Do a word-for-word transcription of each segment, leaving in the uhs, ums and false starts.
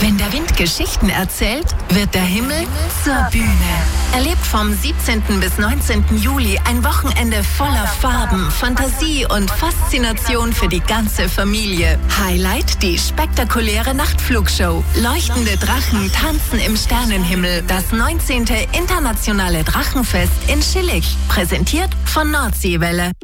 Wenn der Wind Geschichten erzählt, wird der Himmel zur Bühne. Erlebt vom siebzehnten bis neunzehnten Juli ein Wochenende voller Farben, Fantasie und Faszination für die ganze Familie. Highlight die spektakuläre Nachtflugshow. Leuchtende Drachen tanzen im Sternenhimmel. Das neunzehnte Internationale Drachenfest in Schillig. Präsentiert von Nordseewelle.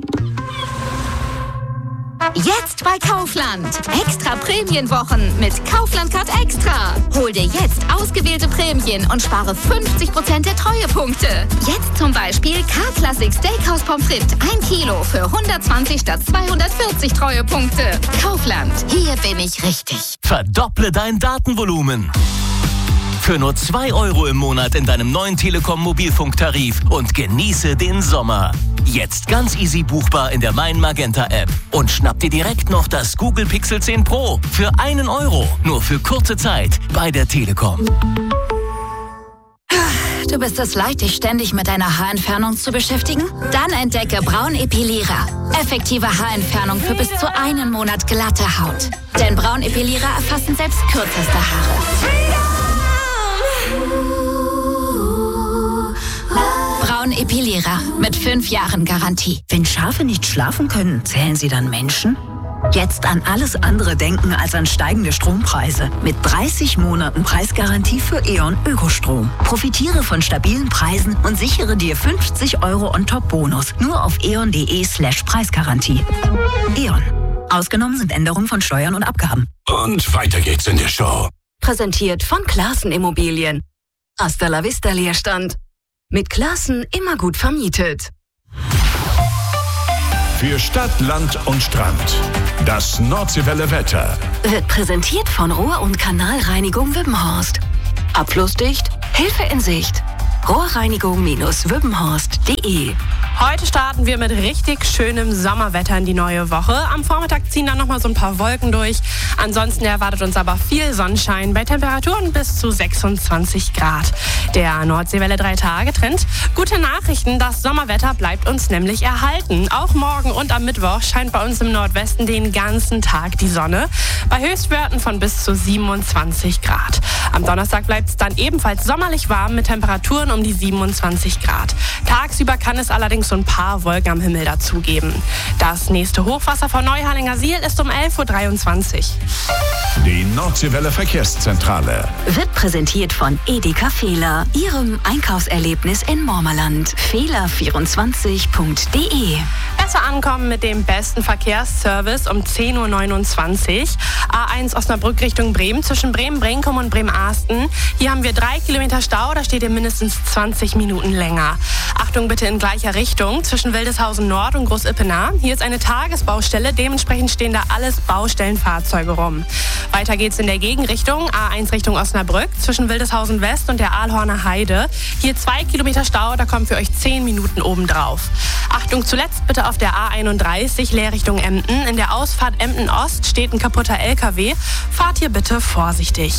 Jetzt bei Kaufland. Extra Prämienwochen mit Kaufland Card Extra. Hol dir jetzt ausgewählte Prämien und spare fünfzig Prozent der Treuepunkte. Jetzt zum Beispiel K-Classic Steakhouse Pommes frites ein Kilo für hundertzwanzig statt zweihundertvierzig Treuepunkte. Kaufland. Hier bin ich richtig. Verdopple dein Datenvolumen. Für nur zwei Euro im Monat in deinem neuen Telekom-Mobilfunktarif und genieße den Sommer. Jetzt ganz easy buchbar in der Mein Magenta App. Und schnapp dir direkt noch das Google Pixel zehn Pro für einen Euro. Nur für kurze Zeit bei der Telekom. Du bist es leid, dich ständig mit deiner Haarentfernung zu beschäftigen? Dann entdecke Braun Epilierer. Effektive Haarentfernung für bis zu einen Monat glatte Haut. Denn Braun Epilierer erfassen selbst kürzeste Haare. Braun Epilierer mit fünf Jahren Garantie. Wenn Schafe nicht schlafen können, zählen sie dann Menschen? Jetzt an alles andere denken als an steigende Strompreise. Mit dreißig Monaten Preisgarantie für E.ON Ökostrom. Profitiere von stabilen Preisen und sichere dir fünfzig Euro On-Top-Bonus. Nur auf eon.de slash Preisgarantie. E.ON. Ausgenommen sind Änderungen von Steuern und Abgaben. Und weiter geht's in der Show. Präsentiert von Classen Immobilien. Hasta la vista Leerstand. Mit Classen immer gut vermietet. Für Stadt, Land und Strand. Das Nordseewelle Wetter. Wird präsentiert von Rohr- und Kanalreinigung Wippenhorst. Abflussdicht, Hilfe in Sicht. Rohrreinigung Wippenhorst punkt de. Heute starten wir mit richtig schönem Sommerwetter in die neue Woche. Am Vormittag ziehen dann nochmal so ein paar Wolken durch. Ansonsten erwartet uns aber viel Sonnenschein bei Temperaturen bis zu sechsundzwanzig Grad. Der Nordseewelle drei Tage Trend. Gute Nachrichten, das Sommerwetter bleibt uns nämlich erhalten. Auch morgen und am Mittwoch scheint bei uns im Nordwesten den ganzen Tag die Sonne. Bei Höchstwerten von bis zu siebenundzwanzig Grad. Am Donnerstag bleibt es dann ebenfalls sommerlich warm mit Temperaturen um die siebenundzwanzig Grad. Tagsüber kann es allerdings so ein paar Wolken am Himmel dazugeben. Das nächste Hochwasser von Neuharlingersiel ist um elf Uhr dreiundzwanzig. Die Nordseewelle Verkehrszentrale. Wird präsentiert von Edeka Fehler, Ihrem Einkaufserlebnis in Mormerland. Fehler vierundzwanzig punkt de. Besser ankommen mit dem besten Verkehrsservice um zehn Uhr neunundzwanzig. A eins Osnabrück Richtung Bremen zwischen Bremen-Brenkum und Bremen-Ahsten. Hier haben wir drei Kilometer Stau, da steht ihr mindestens zwanzig Minuten länger. Achtung bitte in gleicher Richtung zwischen Wildeshausen Nord und Großippenau. Hier ist eine Tagesbaustelle, dementsprechend stehen da alles Baustellenfahrzeuge rum. Weiter geht's in der Gegenrichtung, A eins Richtung Osnabrück zwischen Wildeshausen West und der Aalhorner Heide. Hier zwei Kilometer Stau, da kommen für euch zehn Minuten obendrauf. Achtung zuletzt bitte auf der A einunddreißig Leerrichtung Emden. In der Ausfahrt Emden Ost steht ein kaputter L K W. Fahrt hier bitte vorsichtig.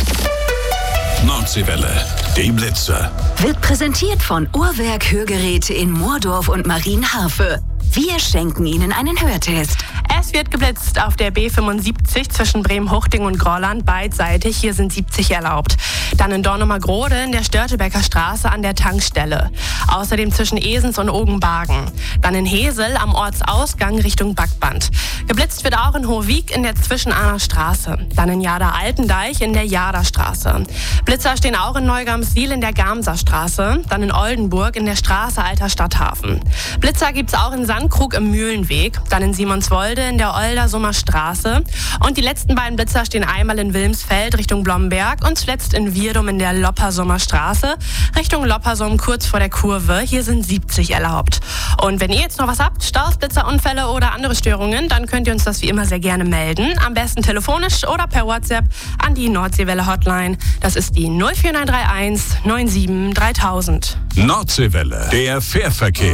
Nordseewelle, die Blitzer. Wird präsentiert von Uhrwerk Hörgeräte in Moordorf und Marienhafe. Wir schenken Ihnen einen Hörtest. Es wird geblitzt auf der B fünfundsiebzig zwischen Bremen-Huchting und Grolland beidseitig. Hier sind siebzig erlaubt. Dann in Dornumer-Grode in der Störtebecker Straße an der Tankstelle. Außerdem zwischen Esens und Ogenbagen. Dann in Hesel am Ortsausgang Richtung Backband. Geblitzt wird auch in Hohwig in der Zwischenahner Straße. Dann in Jada-Altendeich in der Jada-Straße. Blitzer stehen auch in Neugamswil in der Gamser Straße. Dann in Oldenburg in der Straße Alter Stadthafen. Blitzer gibt's auch in Sandkrug im Mühlenweg. Dann in Simonswolde in der Oldersummer Straße. Und die letzten beiden Blitzer stehen einmal in Wilmsfeld Richtung Blomberg und zuletzt in Wirdum in der Loppersummer Straße Richtung Loppersum kurz vor der Kurve. Hier sind siebzig erlaubt. Und wenn ihr jetzt noch was habt, Staus, Blitzerunfälle oder andere Störungen, dann könnt ihr uns das wie immer sehr gerne melden. Am besten telefonisch oder per WhatsApp an die Nordseewelle Hotline. Das ist die null vier neun drei eins neun sieben dreitausend. Nordseewelle, der Fährverkehr.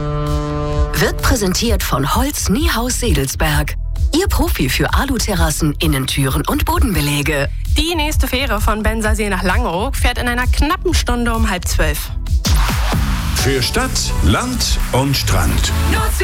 Wird präsentiert von Holz Niehaus Sedelsberg. Ihr Profi für Aluterrassen, Innentüren und Bodenbeläge. Die nächste Fähre von Bensersee nach Langeoog fährt in einer knappen Stunde um halb zwölf. Für Stadt, Land und Strand.